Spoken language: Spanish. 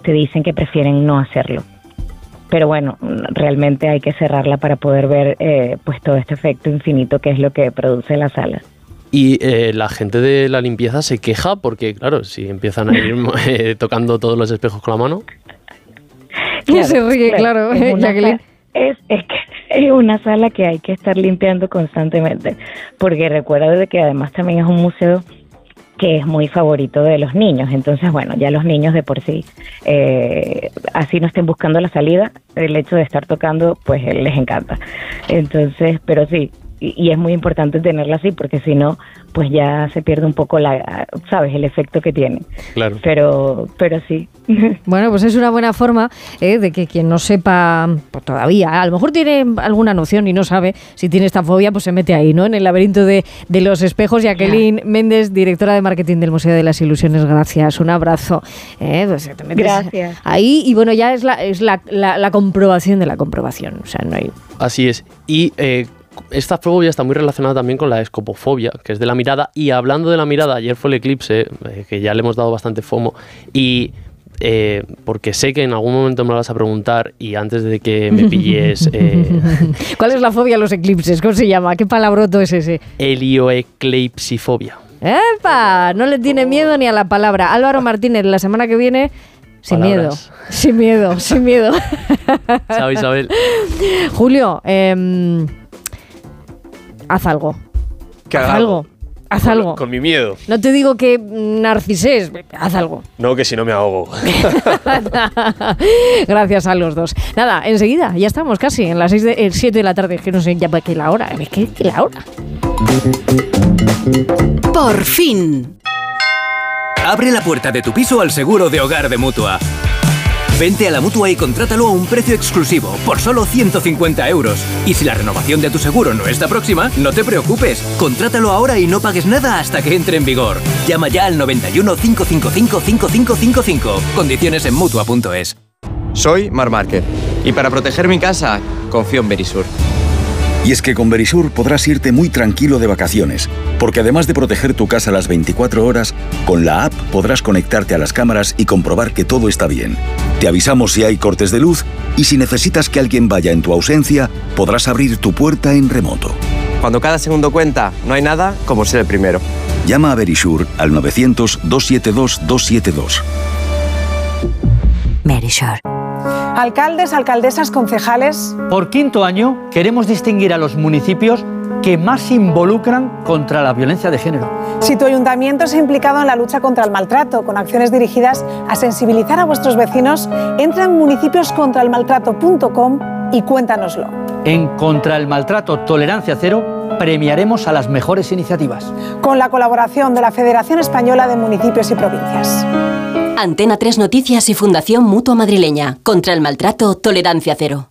te dicen que prefieren no hacerlo. Pero bueno, realmente hay que cerrarla para poder ver pues todo este efecto infinito que es lo que produce la sala. Y la gente de la limpieza se queja porque, claro, si empiezan a ir tocando todos los espejos con la mano. Claro, se ríe, claro. Jacqueline. Es que es una sala que hay que estar limpiando constantemente, porque recuerda de que además también es un museo que es muy favorito de los niños. Entonces, bueno, ya los niños de por sí, así no estén buscando la salida, el hecho de estar tocando, pues les encanta. Entonces, pero sí, y es muy importante tenerla así, porque si no, pues ya se pierde un poco ¿sabes? El efecto que tiene. Claro. Pero sí. Bueno, pues es una buena forma de que quien no sepa pues todavía, a lo mejor tiene alguna noción y no sabe si tiene esta fobia, pues se mete ahí, ¿no? En el laberinto de los espejos. Jacqueline Méndez, directora de marketing del Museo de las Ilusiones, gracias. Un abrazo. Pues te metes gracias. Ahí y bueno, ya es la comprobación de la comprobación. O sea, no hay... Así es. Y esta fobia está muy relacionada también con la escopofobia, que es de la mirada. Y hablando de la mirada, ayer fue el eclipse, que ya le hemos dado bastante FOMO, y porque sé que en algún momento me lo vas a preguntar y antes de que me pilles... ¿Cuál es la fobia a los eclipses? ¿Cómo se llama? ¿Qué palabroto es ese? Helioeclipsifobia. ¡Epa! No le tiene miedo ni a la palabra. Álvaro Martínez, la semana que viene... Sin Palabras. miedo, sin miedo, sin miedo. Chao, Isabel. Julio, haz algo. Haz algo. Con mi miedo. No te digo que narcisés, haz algo. No, que si no me ahogo. Gracias a los dos. Nada, enseguida, ya estamos casi en las 7 de la tarde. Es que no sé ya para qué la hora. Es que la hora. Por fin. Abre la puerta de tu piso al seguro de hogar de Mutua. Vente a la Mutua y contrátalo a un precio exclusivo, por solo 150 euros. Y si la renovación de tu seguro no está próxima, no te preocupes. Contrátalo ahora y no pagues nada hasta que entre en vigor. Llama ya al 91 555 5555. Condiciones en Mutua.es. Soy Marc Márquez y para proteger mi casa, confío en Verisur. Y es que con Verisur podrás irte muy tranquilo de vacaciones, porque además de proteger tu casa las 24 horas, con la app podrás conectarte a las cámaras y comprobar que todo está bien. Te avisamos si hay cortes de luz y si necesitas que alguien vaya en tu ausencia, podrás abrir tu puerta en remoto. Cuando cada segundo cuenta, no hay nada como ser el primero. Llama a Verisur al 900-272-272. Verisur. Alcaldes, alcaldesas, concejales. Por quinto año queremos distinguir a los municipios que más se involucran contra la violencia de género. Si tu ayuntamiento se ha implicado en la lucha contra el maltrato, con acciones dirigidas a sensibilizar a vuestros vecinos, entra en municipioscontraelmaltrato.com y cuéntanoslo. En Contra el Maltrato Tolerancia Cero premiaremos a las mejores iniciativas. Con la colaboración de la Federación Española de Municipios y Provincias. Antena 3 Noticias y Fundación Mutua Madrileña. Contra el Maltrato Tolerancia Cero.